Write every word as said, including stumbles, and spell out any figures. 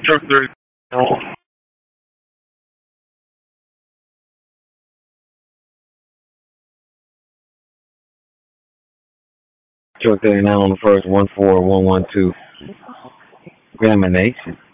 Truck thirty. Truck thirty-nine on the first, one four one one two. Examination.